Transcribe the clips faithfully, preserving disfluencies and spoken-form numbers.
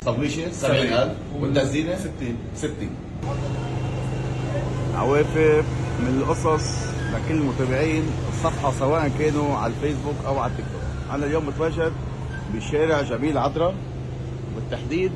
طبليشه سبعين ألف والتزيينه ستين ستين. عوافر من القصص لكل متابعين الصفحة سواء كانوا على الفيسبوك أو على التيك توك. أنا اليوم متواجد بشارع جميل عطرة، بالتحديد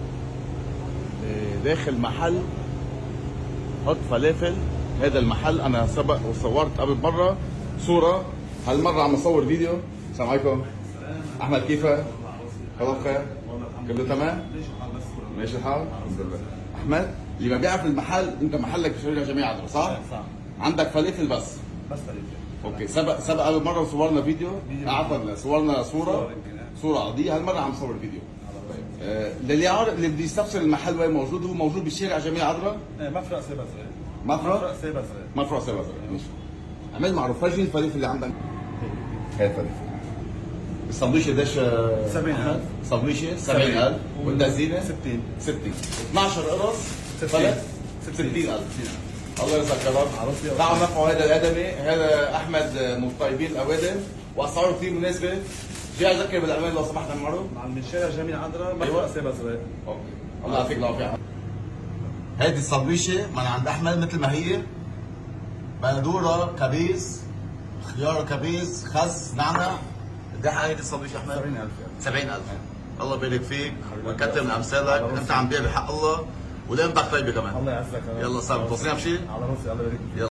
داخل محل حط فلافل. هذا المحل أنا سبق وصورت قبل مرة صورة، هالمرة عم أصور فيديو. السلام عليكم. أحمد كيفك؟ خبر خير؟ كله تمام؟ ماشي الحال؟ الحمد لله. أحمد اللي ما بيعرف المحل، أنت محلك بشارع جميل عطرة صح؟ صح. عندك فلافل بس؟ بس فلافل. اوكي. سبق سبق قبل مره صورنا فيديو، عفوا صورنا صوره صوره عرضيه، هالمره عم نصور فيديو. طيب آه للي عارف اللي بده يستفسر المحل وين موجود، هو موجود بالشارع جميل عطرة، مفرق سيبا زرق. مفرق سيبا زرق. مفرق سيبا زرق. ماشي. عمل معروف. فرجيني الفلافل اللي عندك. هاي الفلافل. السندويشه قديش؟ سبعين ألف. السندويشه سبعين ألف والتزيينه ستين ستين. اثناشر قرص فلت ستين ألف. الله يرزقك يا رب. تعالوا نرفعوا هذا الادمي، هذا احمد من طيبين الاوادم واسعاره كثير مناسبه. جاي اذكر بالامان لو سمحت معروف. من شارع جميل عطرة مفرق سيبا زرق. اوكي. الله يعطيك العافيه. هيدي السندويشه من عند احمد مثل ما هي، بندوره كبيس، خيار كبيس، خس، نعنع. قد ايه هيدي السندويشه احمد؟ سبعين ألف. سبعين ألف. الله يبارك فيك ويكثر من امثالك، انت عم بيع بحق الله ولقمتك طيبه كمان. الله يعزك. يلا صار توصينا بشيء؟ على راسي. الله يبارك فيك. يلا.